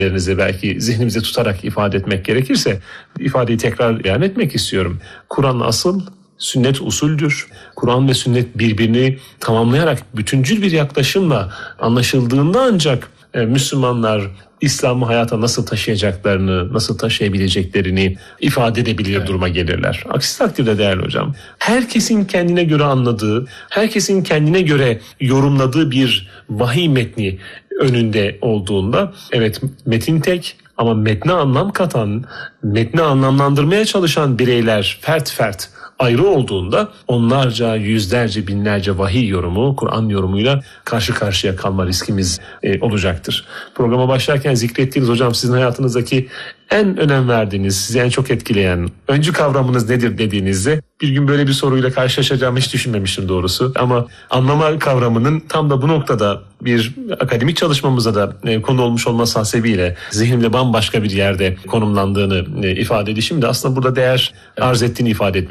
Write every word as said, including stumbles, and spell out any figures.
Lerinizi belki zihnimize tutarak ifade etmek gerekirse ifadeyi tekrar beyan etmek istiyorum. Kur'an asıl, sünnet usuldür. Kur'an ve sünnet birbirini tamamlayarak bütüncül bir yaklaşımla anlaşıldığında ancak e, Müslümanlar İslam'ı hayata nasıl taşıyacaklarını, nasıl taşıyabileceklerini ifade edebilir evet. duruma gelirler. Aksi takdirde değerli hocam, herkesin kendine göre anladığı, herkesin kendine göre yorumladığı bir vahiy metni önünde olduğunda, evet metin tek ama metne anlam katan, metni anlamlandırmaya çalışan bireyler fert fert ayrı olduğunda onlarca, yüzlerce, binlerce vahiy yorumu, Kur'an yorumuyla karşı karşıya kalma riskimiz e, olacaktır. Programa başlarken zikrettiğiniz hocam sizin hayatınızdaki en önem verdiğiniz, sizi en çok etkileyen öncü kavramınız nedir dediğinizde bir gün böyle bir soruyla karşılaşacağımı hiç düşünmemiştim doğrusu. Ama anlama kavramının tam da bu noktada bir akademik çalışmamıza da e, konu olmuş olması hasebiyle zihnimde bambaşka bir yerde konumlandığını e, ifade edişim de aslında burada değer arz ettiğini ifade etmek